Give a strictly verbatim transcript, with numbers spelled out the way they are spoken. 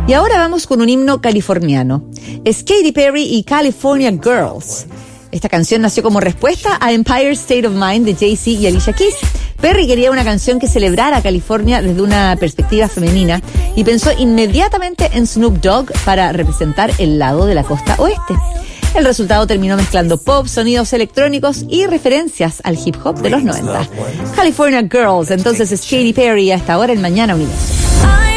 Y ahora vamos con un himno californiano. Es Katy Perry y California Girls. Esta canción nació como respuesta a Empire State of Mind de Jay-Z y Alicia Keys. Perry quería una canción que celebrara a California desde una perspectiva femenina y pensó inmediatamente en Snoop Dogg para representar el lado de la costa oeste. El resultado terminó mezclando pop, sonidos electrónicos y referencias al hip hop de los noventa. California Girls, entonces es Katy Perry, hasta ahora en Mañana Universo.